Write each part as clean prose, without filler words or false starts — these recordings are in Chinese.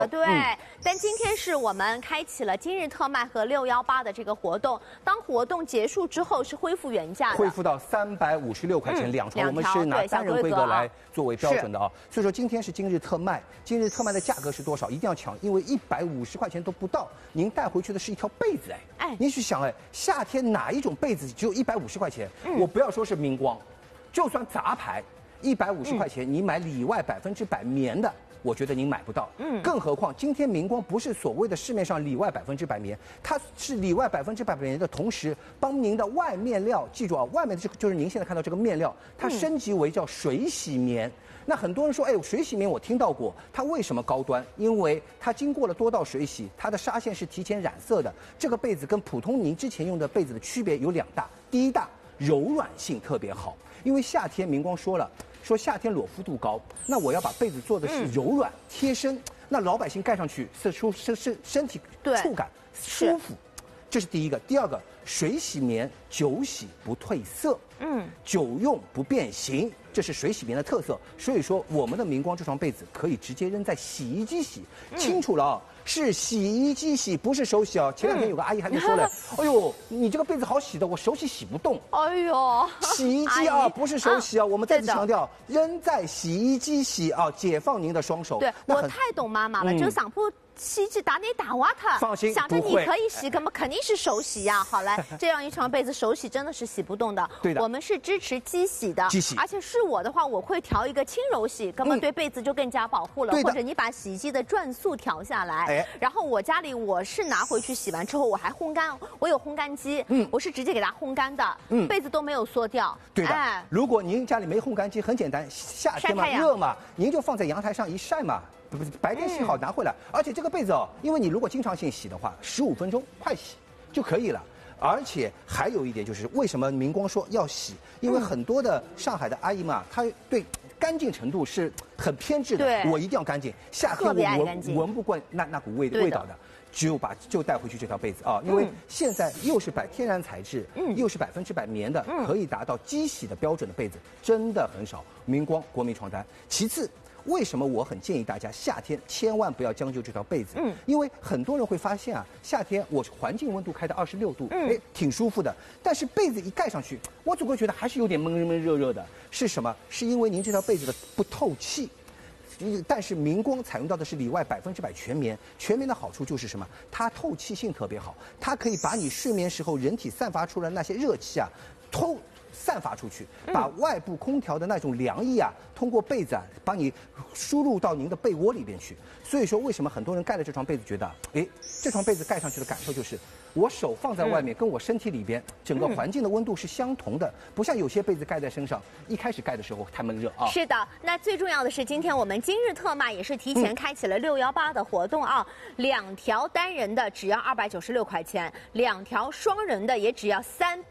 对，但今天是我们开启了今日特卖和618的这个活动。当活动结束之后，是恢复原价的， 恢复到356块钱两床。我们是拿单人规格来作为标准的啊。所以说今天是今日特卖，今日特卖的价格是多少？一定要抢，因为150块钱都不到，您带回去的是一条被子哎。您去想哎，夏天哪一种被子只有150块钱？我不要说是明光，就算杂牌，150块钱你买里外100%棉的。我觉得您买不到，更何况今天明光不是所谓的市面上里外100%棉，它是里外100%棉的同时，帮您的外面料，记住啊，外面的就是您现在看到这个面料，它升级为叫水洗棉。那很多人说，哎，水洗棉我听到过，它为什么高端？因为它经过了多道水洗，它的纱线是提前染色的。这个被子跟普通您之前用的被子的区别有2大，第一大柔软性特别好，因为夏天明光说了。说夏天裸肤度高，那我要把被子做的是柔软贴身，那老百姓盖上去身体触感舒服，这是第一个。第二个，水洗棉久洗不褪色，久用不变形，这是水洗棉的特色。所以说，我们的明光这床被子可以直接扔在洗衣机洗，清楚了啊。是洗衣机洗，不是手洗哦。前2天有个阿姨还跟说了，哎呦，你这个被子好洗的，我手洗不动。哎呦，洗衣机啊，不是手洗啊。我们再次强调，扔在洗衣机洗啊，解放您的双手。 对，我太懂妈妈了，这个上铺洗衣机打你打瓦特， 放心， 想着你可以洗，根本肯定是手洗呀。好嘞，这样一床被子手洗真的是洗不动的。 对的， 我们是支持机洗的， 机洗， 而且是我的话，我会调一个轻柔洗，根本对被子就更加保护了。或者你把洗衣机的转速调下来。然后我家里我是拿回去洗完之后我还烘干，我有烘干机，我是直接给它烘干的，被子都没有缩掉。 对的，如果您家里没烘干机，很简单，夏天嘛热嘛，您就放在阳台上一晒嘛，白天洗好拿回来。而且这个被子哦，因为你如果经常性洗的话，15分钟快洗就可以了。而且还有一点就是，为什么明光说要洗？因为很多的上海的阿姨嘛，她对干净程度是很偏执的，我一定要干净。夏天我闻不惯那股味道的，就带回去这条被子啊，因为现在又是天然材质，又是100%棉的，可以达到机洗的标准的被子，真的很少。明光国民床单。其次，为什么我很建议大家夏天千万不要将就这条被子？因为很多人会发现啊，夏天我环境温度开到26度，挺舒服的，但是被子一盖上去，我总会觉得还是有点闷热热的。是什么？是因为您这条被子的不透气。但是明光采用到的是里外100%全棉，全棉的好处就是什么？它透气性特别好，它可以把你睡眠时候人体散发出来那些热气啊，散发出去，把外部空调的那种凉意啊，通过被子啊，帮你输入到您的被窝里边去。所以说，为什么很多人盖了这床被子觉得，哎，这床被子盖上去的感受就是，我手放在外面，跟我身体里边整个环境的温度是相同的，不像有些被子盖在身上，一开始盖的时候太闷热啊。 是的，那最重要的是，今天我们今日特卖也是提前开启了618的活动啊，2条单人的只要296块钱，2条双人的也只要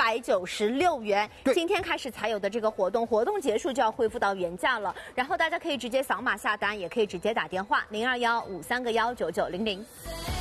396元。今天开始才有的这个活动，活动结束就要恢复到原价了。然后大家可以直接扫码下单，也可以直接打电话0215319900。